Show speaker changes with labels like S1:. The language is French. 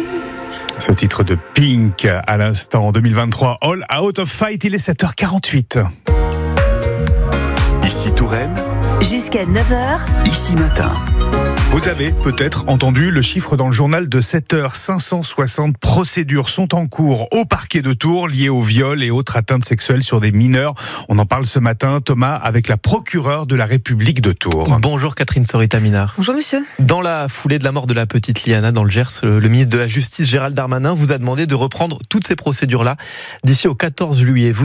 S1: Ce titre de Pink à l'instant en 2023, All Out of Fight, il est 7h48.
S2: Ici Touraine,
S3: Jusqu'à 9h,
S2: ici Matin.
S1: Vous avez peut-être entendu le chiffre dans le journal de 7h. 560 procédures sont en cours au parquet de Tours liées au viol et autres atteintes sexuelles sur des mineurs. On en parle ce matin, Thomas, avec la procureure de la République de Tours.
S4: Bonjour Catherine Sorita-Minard.
S5: Bonjour monsieur.
S4: Dans la foulée de la mort de la petite Liana dans le Gers, le ministre de la Justice Gérald Darmanin vous a demandé de reprendre toutes ces procédures-là d'ici au 14 juillet.